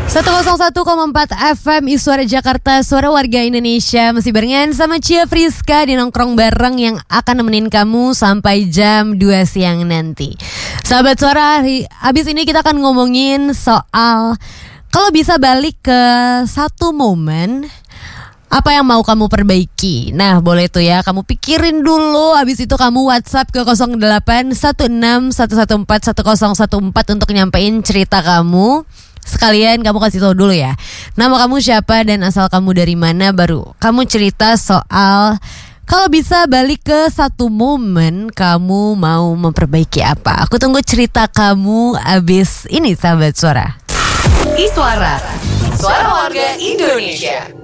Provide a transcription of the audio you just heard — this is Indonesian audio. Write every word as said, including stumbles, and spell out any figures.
seratus satu koma empat F M Suara Jakarta, suara warga Indonesia. Masih barengan sama Cia Friska di Nongkrong Bareng yang akan nemenin kamu sampai jam dua siang nanti. Sahabat suara, habis ini kita akan ngomongin soal kalau bisa balik ke satu momen, apa yang mau kamu perbaiki? Nah, boleh tuh ya, kamu pikirin dulu. Habis itu kamu WhatsApp ke nol delapan satu enam satu satu empat satu nol satu empat untuk nyampein cerita kamu. Sekalian kamu kasih tahu dulu ya, nama kamu siapa dan asal kamu dari mana. Baru kamu cerita soal kalau bisa balik ke satu momen, kamu mau memperbaiki apa. Aku tunggu cerita kamu abis ini, sahabat suara. Iswara, suara warga Indonesia.